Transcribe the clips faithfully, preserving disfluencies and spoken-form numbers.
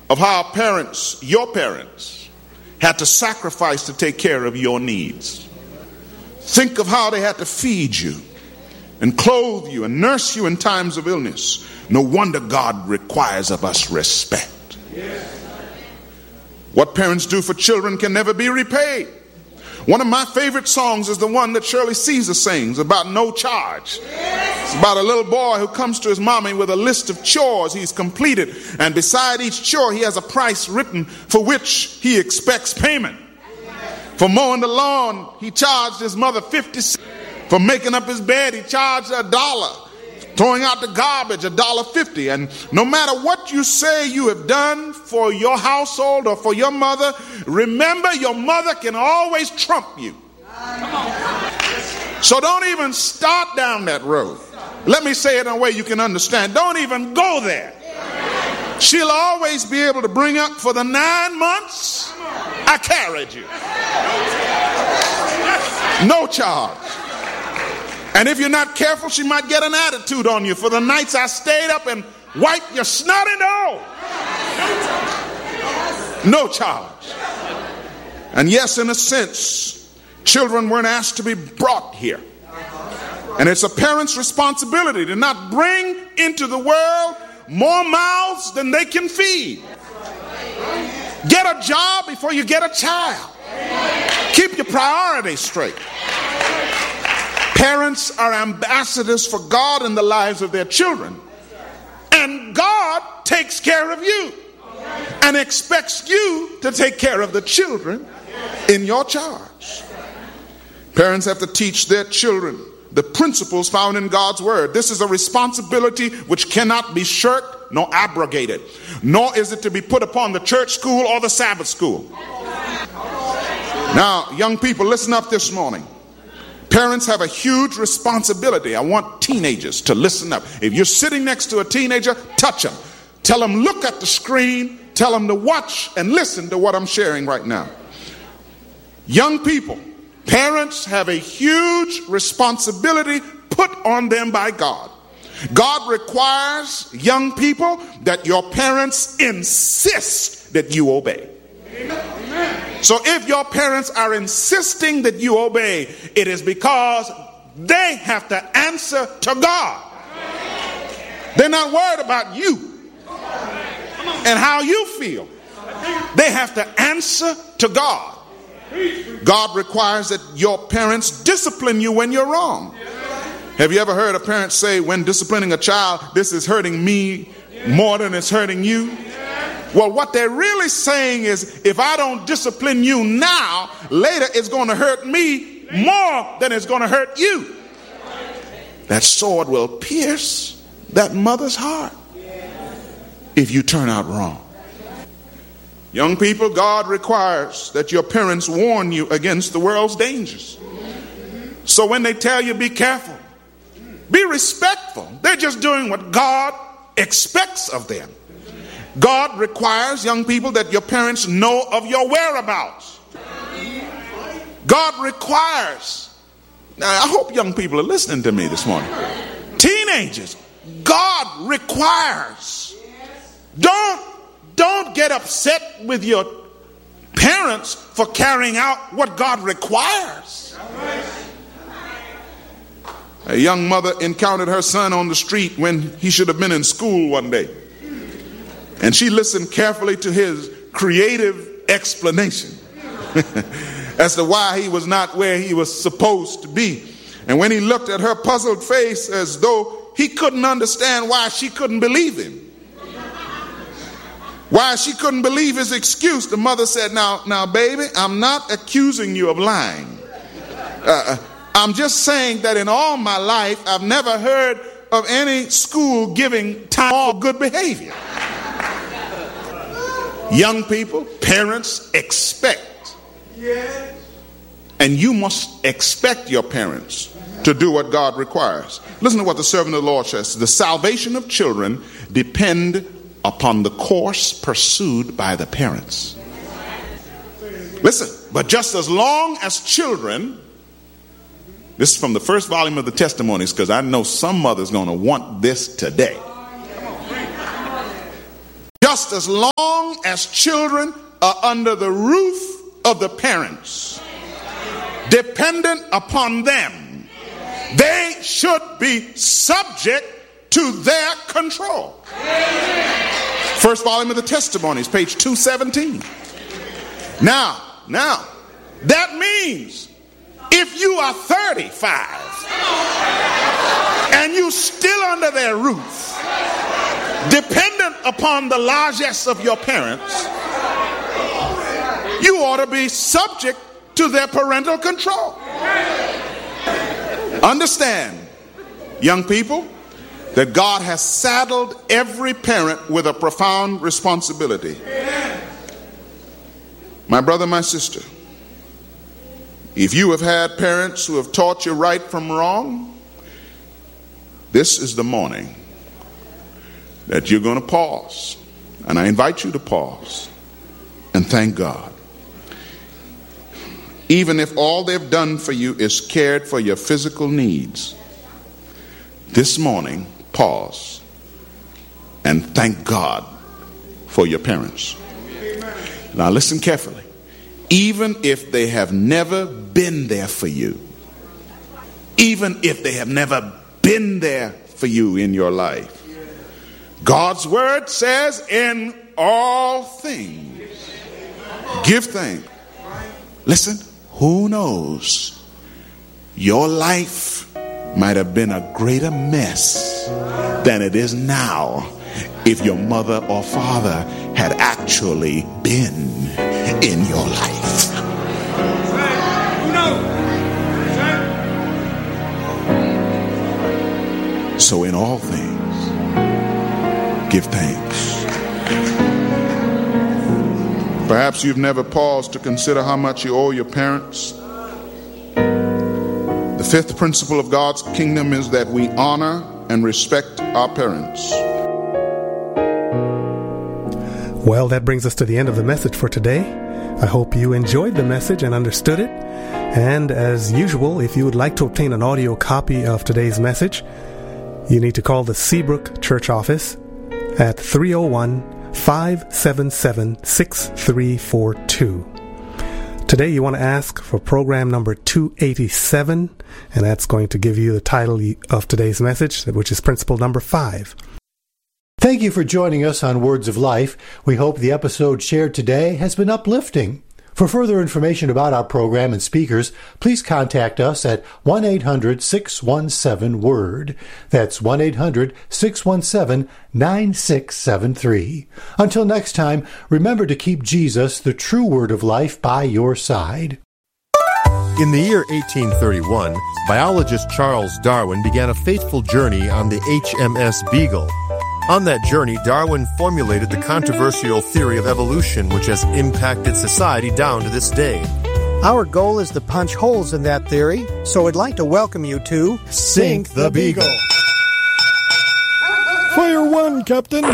of how parents, your parents, had to sacrifice to take care of your needs. Think of how they had to feed you and clothe you and nurse you in times of illness. No wonder God requires of us respect. What parents do for children can never be repaid. One of my favorite songs is the one that Shirley Caesar sings about no charge. It's about a little boy who comes to his mommy with a list of chores he's completed, and beside each chore he has a price written for which he expects payment. For mowing the lawn, he charged his mother fifty cents. For making up his bed, he charged a dollar. Throwing out the garbage, a dollar fifty. And no matter what you say you have done for your household or for your mother, remember your mother can always trump you. So don't even start down that road. Let me say it in a way you can understand. Don't even go there. She'll always be able to bring up for the nine months I carried you. No charge. And if you're not careful, she might get an attitude on you for the nights I stayed up and wiped your snotty nose. No charge. And yes, in a sense, children weren't asked to be brought here. And it's a parent's responsibility to not bring into the world more mouths than they can feed. Get a job before you get a child. Keep your priorities straight. Parents are ambassadors for God in the lives of their children. And God takes care of you and expects you to take care of the children in your charge. Parents have to teach their children the principles found in God's word. This is a responsibility which cannot be shirked nor abrogated, nor is it to be put upon the church school or the Sabbath school. Now, young people, listen up this morning. Parents have a huge responsibility. I want teenagers to listen up. If you're sitting next to a teenager, touch them. Tell them, look at the screen. Tell them to watch and listen to what I'm sharing right now. Young people, parents have a huge responsibility put on them by God. God requires young people that your parents insist that you obey. So if your parents are insisting that you obey, it is because they have to answer to God. They're not worried about you and how you feel. They have to answer to God. God requires that your parents discipline you when you're wrong. Have you ever heard a parent say, when disciplining a child, this is hurting me more than it's hurting you? Well, what they're really saying is, if I don't discipline you now, later it's going to hurt me more than it's going to hurt you. That sword will pierce that mother's heart if you turn out wrong. Young people, God requires that your parents warn you against the world's dangers. So when they tell you be careful, be respectful. They're just doing what God expects of them. God requires, young people, that your parents know of your whereabouts. God requires, now I hope young people are listening to me this morning. Teenagers, God requires. Don't, don't get upset with your parents for carrying out what God requires. A young mother encountered her son on the street when he should have been in school one day. And she listened carefully to his creative explanation as to why he was not where he was supposed to be. And when he looked at her puzzled face as though he couldn't understand why she couldn't believe him, why she couldn't believe his excuse, the mother said, now, now, baby, I'm not accusing you of lying. Uh, I'm just saying that in all my life, I've never heard of any school giving time for good behavior. Young people, parents expect. And you must expect your parents to do what God requires. Listen to what the servant of the Lord says. The salvation of children depend upon the course pursued by the parents. Listen, but just as long as children, this is from the first volume of the Testimonies, because I know some mother's going to want this today. just as long as children are under the roof of the parents, dependent upon them, they should be subject to their control. First volume of the Testimonies, page two seventeen. Now, now, that means if you are thirty-five and you still under their roof, dependent upon the largesse of your parents, you ought to be subject to their parental control. Understand, young people, that God has saddled every parent with a profound responsibility. My brother, my sister, if you have had parents who have taught you right from wrong, this is the morning that you're going to pause. And I invite you to pause and thank God. Even if all they've done for you is cared for your physical needs, this morning, pause and thank God for your parents. Now listen carefully. Even if they have never been there for you, even if they have never been there for you in your life, God's word says, in all things, give thanks. Listen, who knows? Your life might have been a greater mess than it is now if your mother or father had actually been in your life. So in all things, give thanks. Perhaps you've never paused to consider how much you owe your parents. The fifth principle of God's kingdom is that we honor and respect our parents. Well, that brings us to the end of the message for today. I hope you enjoyed the message and understood it. And as usual, if you would like to obtain an audio copy of today's message, you need to call the Seabrook Church office at three oh one, five seven seven, six three four two. Today you want to ask for program number two eighty-seven, and that's going to give you the title of today's message, which is principle number five. Thank you for joining us on Words of Life. We hope the episode shared today has been uplifting. For further information about our program and speakers, please contact us at one eight hundred, six one seven, W O R D. That's one eight hundred, six one seven, nine six seven three. Until next time, remember to keep Jesus, the true Word of life, by your side. In the year eighteen thirty-one, biologist Charles Darwin began a fateful journey on the H M S Beagle. On that journey, Darwin formulated the controversial theory of evolution, which has impacted society down to this day. Our goal is to punch holes in that theory, so I'd like to welcome you to Sink the Beagle. Fire one, Captain.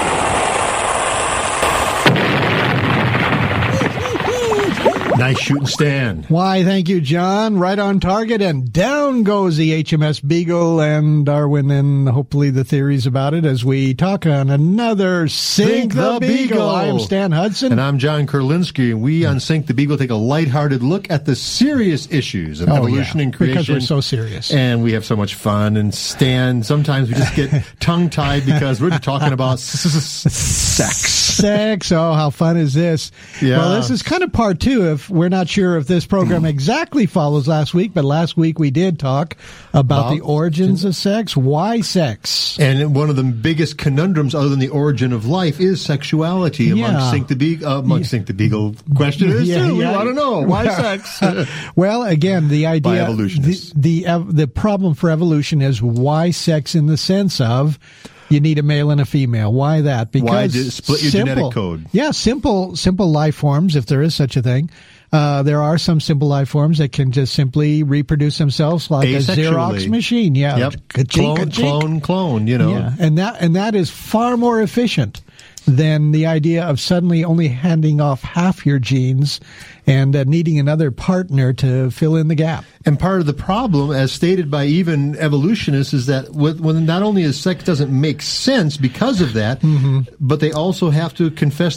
Nice shooting stand. Why, thank you, John. Right on target, and down goes the H M S Beagle and Darwin and hopefully the theories about it as we talk on another Sink, Sink the, the Beagle. Beagle. I'm Stan Hudson. And I'm John Kurlinski, and we on Sink the Beagle take a lighthearted look at the serious issues of oh, evolution yeah, and creation. Because we're so serious. And we have so much fun. And Stan, sometimes we just get tongue-tied because we're talking about sex. Sex. Oh, how fun is this? Yeah. Well, this is kind of part two. If we're not sure if this program exactly follows last week, but last week we did talk about, about the origins of sex. Why sex? And one of the biggest conundrums, other than the origin of life, is sexuality among yeah. Sink the Beagle. Uh, among yeah. Sink the Beagle question is yeah, too. Yeah. We want to know why sex. Well, again, the idea, by evolutionists. the the, ev- the problem for evolution is why sex in the sense of you need a male and a female. Why that? Because why did, split your simple, genetic code? Yeah, simple simple life forms, if there is such a thing. Uh, there are some simple life forms that can just simply reproduce themselves like asexually. A Xerox machine. Yeah, yep. Ka-chink, Clone, ka-chink. clone, clone. You know, yeah, and that and that is far more efficient than the idea of suddenly only handing off half your genes and uh, needing another partner to fill in the gap. And part of the problem, as stated by even evolutionists, is that with, when not only is sex doesn't make sense because of that, mm-hmm. but they also have to confess